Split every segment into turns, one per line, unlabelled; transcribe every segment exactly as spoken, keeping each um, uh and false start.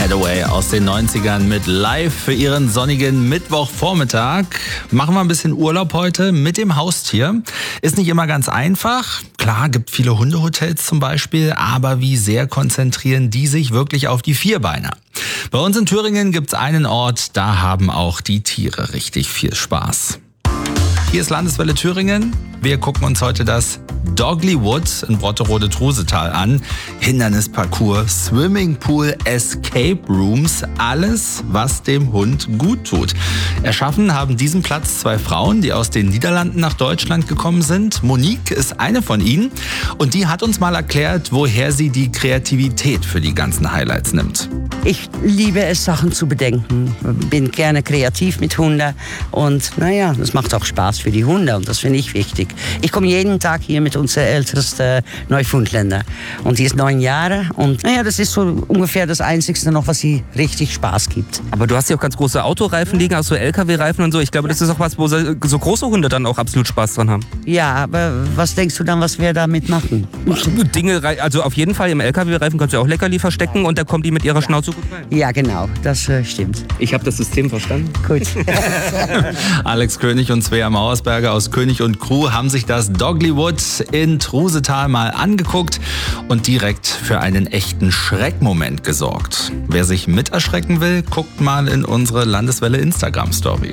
Hideaway aus den neunzigern mit Live für Ihren sonnigen Mittwochvormittag. Machen wir ein bisschen Urlaub heute mit dem Haustier. Ist nicht immer ganz einfach. Klar, gibt viele Hundehotels zum Beispiel, aber wie sehr konzentrieren die sich wirklich auf die Vierbeiner? Bei uns in Thüringen gibt's einen Ort, da haben auch die Tiere richtig viel Spaß. Hier ist Landeswelle Thüringen. Wir gucken uns heute das Doglywood in Brotterode-Trusetal an. Hindernisparcours, Swimmingpool, Escape Rooms, alles, was dem Hund gut tut. Erschaffen haben diesen Platz zwei Frauen, die aus den Niederlanden nach Deutschland gekommen sind. Monique ist eine von ihnen und die hat uns mal erklärt, woher sie die Kreativität für die ganzen Highlights nimmt.
Ich liebe es, Sachen zu bedenken. Bin gerne kreativ mit Hunden und naja, das macht auch Spaß für die Hunde und das finde ich wichtig. Ich komme jeden Tag hier mit unserer ältesten Neufundländer und die ist neun Jahre und naja, das ist so ungefähr das Einzigste noch, was sie richtig Spaß gibt.
Aber du hast hier auch ganz große Autoreifen liegen, auch so L K W-Reifen und so. Ich glaube, das ist auch was, wo so große Hunde dann auch absolut Spaß dran haben.
Ja, aber was denkst du dann, was wir damit machen?
Dinge, also auf jeden Fall im L K W-Reifen kannst du auch Leckerli verstecken und da kommt die mit ihrer Schnauze gut rein.
Ja, genau, das äh, stimmt.
Ich habe das System verstanden.
Gut.
Alex König und Svea Mauersberger aus König und Crew haben sich das Doglywood in Trusetal mal angeguckt und direkt für einen echten Schreckmoment gesorgt. Wer sich mit erschrecken will, guckt mal in unsere Landeswelle Instagram-Story.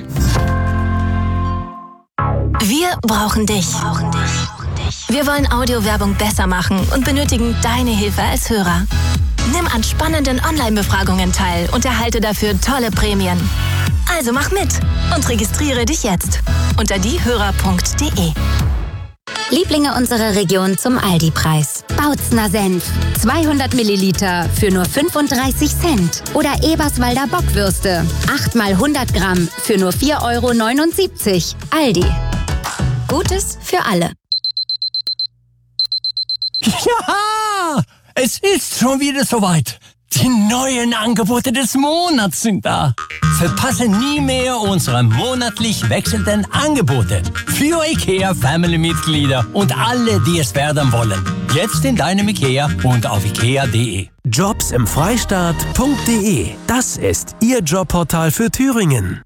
Wir brauchen dich. Wir wollen Audiowerbung besser machen und benötigen deine Hilfe als Hörer. Nimm an spannenden Online-Befragungen teil und erhalte dafür tolle Prämien. Also mach mit und registriere dich jetzt unter diehörer punkt de.
Lieblinge unserer Region zum Aldi-Preis. Bautzner Senf, zweihundert Milliliter für nur fünfunddreißig Cent. Oder Eberswalder Bockwürste, acht mal hundert Gramm für nur vier Euro neunundsiebzig. Aldi. Gutes für alle.
Ja, es ist schon wieder soweit. Die neuen Angebote des Monats sind da. Verpasse nie mehr unsere monatlich wechselnden Angebote für IKEA-Family-Mitglieder und alle, die es werden wollen. Jetzt in deinem IKEA und auf ikea punkt de.
Jobs im Freistaat punkt de. Das ist Ihr Jobportal für Thüringen.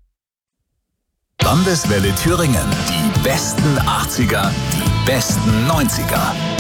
Landeswelle Thüringen. Die besten achtziger, die besten neunziger.